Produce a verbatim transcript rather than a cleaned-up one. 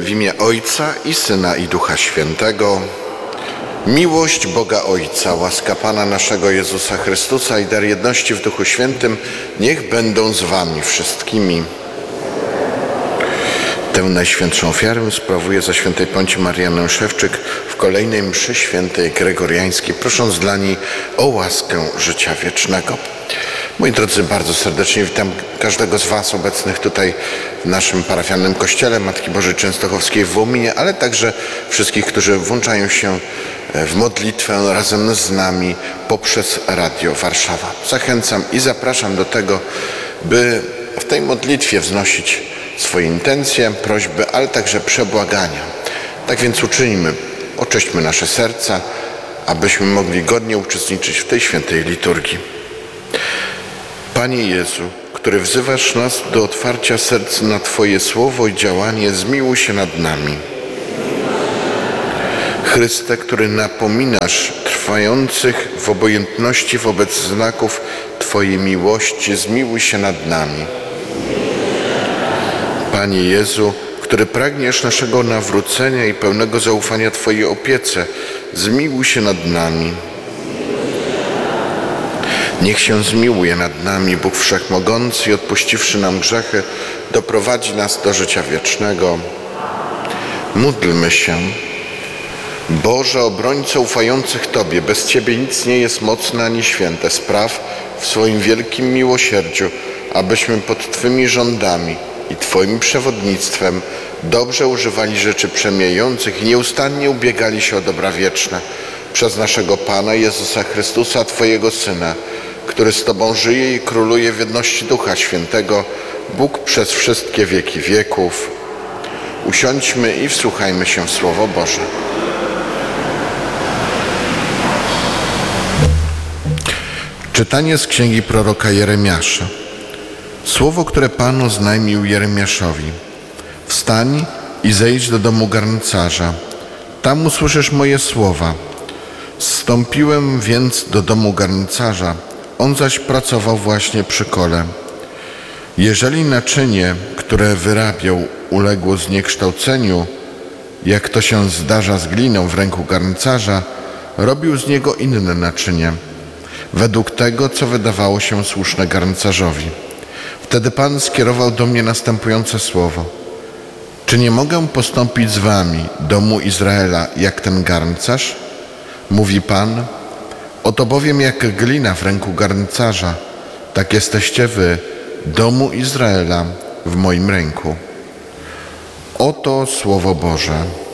W imię Ojca i Syna i Ducha Świętego. Miłość Boga Ojca, łaska Pana naszego Jezusa Chrystusa i dar jedności w Duchu Świętym niech będą z wami wszystkimi. Tę najświętszą ofiarę sprawuję za świętej Pąci Mariannę Szewczyk w kolejnej mszy świętej gregoriańskiej, prosząc dla niej o łaskę życia wiecznego. Moi drodzy, bardzo serdecznie witam każdego z was obecnych tutaj w naszym parafialnym kościele Matki Bożej Częstochowskiej w Wołominie, ale także wszystkich, którzy włączają się w modlitwę razem z nami poprzez Radio Warszawa. Zachęcam i zapraszam do tego, by w tej modlitwie wznosić swoje intencje, prośby, ale także przebłagania. Tak więc uczyńmy, oczyśćmy nasze serca, abyśmy mogli godnie uczestniczyć w tej świętej liturgii. Panie Jezu, który wzywasz nas do otwarcia serc na Twoje słowo i działanie, zmiłuj się nad nami. Chryste, który napominasz trwających w obojętności wobec znaków Twojej miłości, zmiłuj się nad nami. Panie Jezu, który pragniesz naszego nawrócenia i pełnego zaufania Twojej opiece, zmiłuj się nad nami. Niech się zmiłuje nad nami Bóg Wszechmogący i odpuściwszy nam grzechy, doprowadzi nas do życia wiecznego. Módlmy się. Boże, obrońco ufających Tobie, bez Ciebie nic nie jest mocne ani święte. Spraw w swoim wielkim miłosierdziu, abyśmy pod Twymi rządami i Twoim przewodnictwem dobrze używali rzeczy przemijających i nieustannie ubiegali się o dobra wieczne. Przez naszego Pana Jezusa Chrystusa, Twojego Syna, który z Tobą żyje i króluje w jedności Ducha Świętego, Bóg przez wszystkie wieki wieków. Usiądźmy i wsłuchajmy się w Słowo Boże. Czytanie z księgi proroka Jeremiasza. Słowo, które Pan oznajmił Jeremiaszowi. Wstań i zejdź do domu garncarza. Tam usłyszysz moje słowa. Zstąpiłem więc do domu garncarza, on zaś pracował właśnie przy kole. Jeżeli naczynie, które wyrabiał, uległo zniekształceniu, jak to się zdarza z gliną w ręku garncarza, robił z niego inne naczynie, według tego, co wydawało się słuszne garncarzowi. Wtedy Pan skierował do mnie następujące słowo. Czy nie mogę postąpić z wami, domu Izraela, jak ten garncarz? Mówi Pan, oto bowiem jak glina w ręku garncarza, tak jesteście wy, domu Izraela, w moim ręku. Oto Słowo Boże.